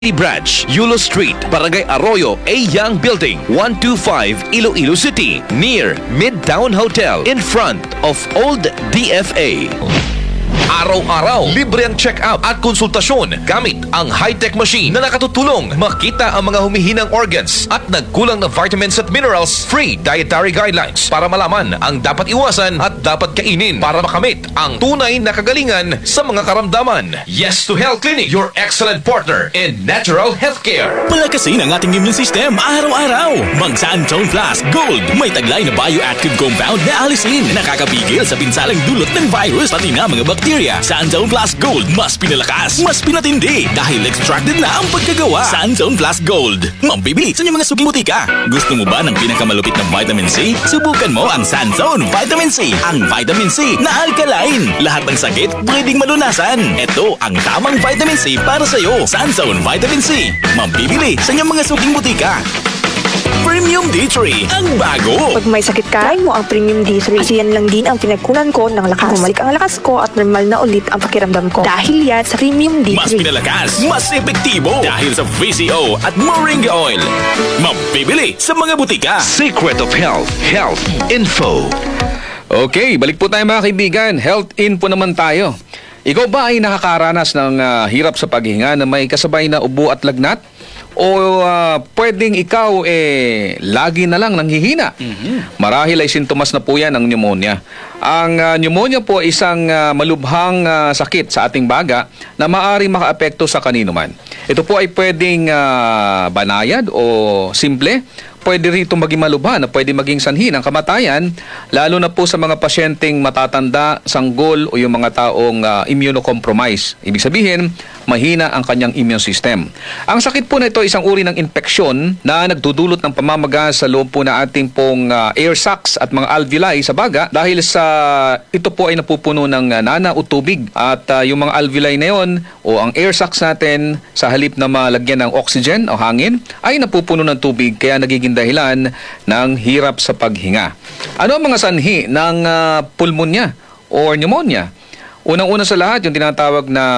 Branch, Yulo Street, Barangay Arroyo, A. Young Building, 125, Iloilo City, near Midtown Hotel, in front of Old DFA. Araw-araw, libre ang check-up at konsultasyon gamit ang high-tech machine na nakatutulong makita ang mga humihinang organs at nagkulang na vitamins at minerals. Free dietary guidelines para malaman ang dapat iwasan at dapat kainin para makamit ang tunay na kagalingan sa mga karamdaman. Yes to Health Clinic, your excellent partner in natural healthcare. Palakasin ang ating immune system araw-araw. Mag-Santone Plus Gold. May taglay na bioactive compound na alisin. Nakakapigil sa pinsalang dulot ng virus pati na mga bakterya. Santone Plus Gold, mas pinalakas, mas pinatindi dahil extracted na ang pagkagawa. Santone Plus Gold, mambibili sa inyong mga suging butika. Gusto mo ba ng pinakamalupit na vitamin C? Subukan mo ang Santone Vitamin C. Ang vitamin C na alkaline. Lahat ng sakit pwedeng malunasan. Ito ang tamang vitamin C para sa iyo. Santone Vitamin C, mambibili sa inyong mga suging butika. Premium D3, ang bago. Pag may sakit ka, try mo ang Premium D3. Kasi yan lang din ang pinagkunan ko ng lakas. Bumalik ang lakas ko at normal na ulit ang pakiramdam ko. Dahil yan sa Premium D3. Mas pinalakas, mas epektibo. Dahil sa VCO at Moringa Oil. Mabibili sa mga butika. Secret of Health, Health Info. Okay, balik po tayo mga kaibigan. Health info naman tayo. Ikaw ba ay nakakaranas ng hirap sa paghinga na may kasabay na ubo at lagnat? O pwedeng ikaw lagi na lang nanghihina? Marahil ay sintomas na po yan ng pneumonia. Ang pneumonia po ay isang malubhang sakit sa ating baga na maaaring makaapekto sa kanino man. Ito po ay pwedeng banayad o simple. Pwede rito maging malubha na pwede maging sanhi ng kamatayan, lalo na po sa mga pasyenteng matatanda, sanggol o yung mga taong immunocompromised. Ibig sabihin, mahina ang kanyang immune system. Ang sakit po na ito ay isang uri ng infeksyon na nagdudulot ng pamamaga sa loob po na ating pong air sacs at mga alveoli sa baga dahil sa ito po ay napupuno ng nana o tubig. At yung mga alveoli na yon o ang air sacs natin sa halip na malagyan ng oxygen o hangin ay napupuno ng tubig kaya nagiging dahilan ng hirap sa paghinga. Ano ang mga sanhi ng pulmonya or pneumonia? Unang-una sa lahat, yung tinatawag na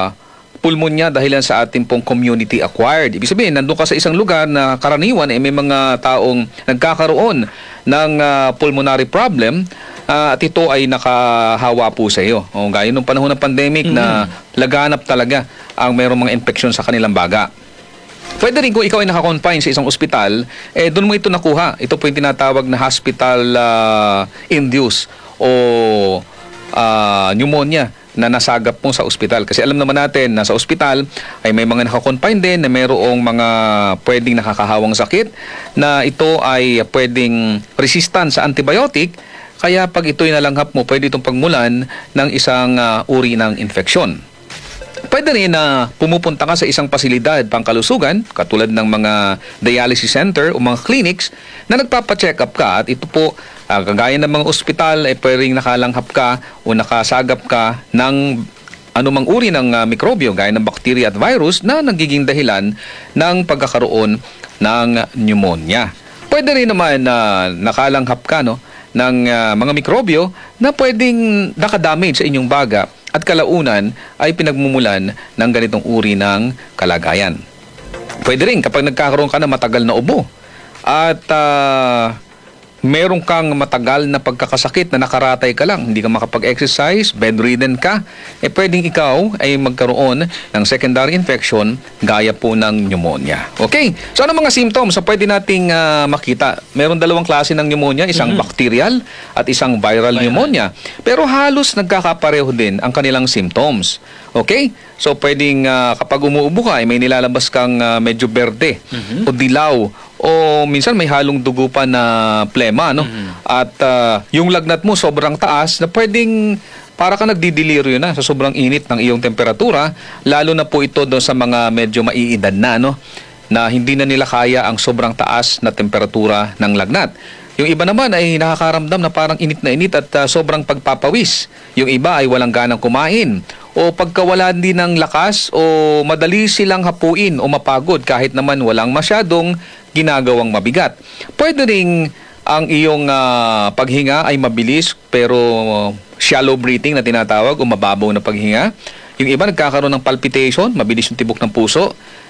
pulmonya dahilan sa ating pong community acquired. Ibig sabihin, nandun ka sa isang lugar na karaniwan may mga taong nagkakaroon ng pulmonary problem at ito ay nakahawa po sa iyo. O, gaya nung panahon ng pandemic na laganap talaga ang mayroong mga infeksyon sa kanilang baga. Pwede rin kung ikaw ay nakakonfine sa isang ospital, doon mo ito nakuha. Ito po yung tinatawag na hospital-induced o pneumonia na nasagap mo sa ospital. Kasi alam naman natin na sa ospital ay may mga nakakonfine din na mayroong mga pwedeng nakakahawang sakit na ito ay pwedeng resistant sa antibiotic. Kaya pag ito'y nalanghap mo, pwede itong pagmulan ng isang uri ng infeksyon. Pwede rin na pumupunta ka sa isang pasilidad pangkalusugan, katulad ng mga dialysis center o mga clinics na nagpapacheck up ka at ito po, kagaya ng mga ospital, pwedeng nakalanghap ka o nakasagap ka ng anumang uri ng mikrobyo, gaya ng bacteria at virus na nagiging dahilan ng pagkakaroon ng pneumonia. Pwede rin naman na nakalanghap ka ng mga mikrobyo na pwedeng nakadamage sa inyong baga at kalaunan ay pinagmumulan ng ganitong uri ng kalagayan. Pwede rin kapag nagkakaroon ka ng matagal na ubo at meron kang matagal na pagkakasakit na nakaratay ka lang, hindi ka makapag-exercise, bedridden ka, pwedeng ikaw ay magkaroon ng secondary infection gaya po ng pneumonia. Okay, so ano mga symptoms na pwede nating makita? Meron dalawang klase ng pneumonia, isang bacterial at isang viral pneumonia. Pero halos nagkakapareho din ang kanilang symptoms. Okay? So pwedeng kapag umuubo ka, may nilalabas kang medyo berde o dilaw o minsan may halong dugo pa na plema, At yung lagnat mo sobrang taas na pwedeng para ka nagdidelirio na sa sobrang init ng iyong temperatura, lalo na po ito doon sa mga medyo maiidad na, na hindi na nila kaya ang sobrang taas na temperatura ng lagnat. Yung iba naman ay nakakaramdam na parang init na init at sobrang pagpapawis. Yung iba ay walang ganang kumain o pagkawalan din ng lakas o madali silang hapuin o mapagod kahit naman walang masyadong ginagawang mabigat. Pwede ring ang iyong paghinga ay mabilis pero shallow breathing na tinatawag o mababaw na paghinga. Yung iba nagkakaroon ng palpitation, mabilis yung tibok ng puso.